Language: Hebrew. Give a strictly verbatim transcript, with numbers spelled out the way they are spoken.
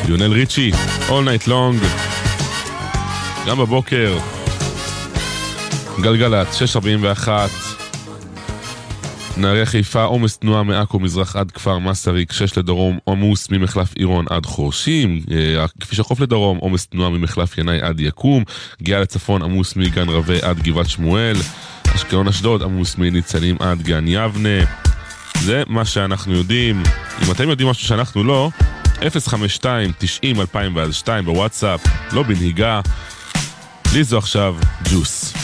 ליונל ריצ'י, All Night Long. גם בבוקר, גלגלת, שש ארבעים ואחת. נערי חיפה, עומס תנועה מעכו מזרח עד כפר מסריק, שש לדרום, עמוס ממחלף עירון עד חורשים, כביש החוף לדרום, עומס תנועה ממחלף ינאי עד יקום, גיאה לצפון, עמוס מגן רווה עד גבעת שמואל, אשקלון אשדוד, עמוס מניצנים עד גן יבנה. זה מה שאנחנו יודעים. אם אתם יודעים משהו שאנחנו לא, אפס חמש שתיים תשעים אלפיים ושתיים בוואטסאפ, לא בנהיגה. לי זו עכשיו ג'וס.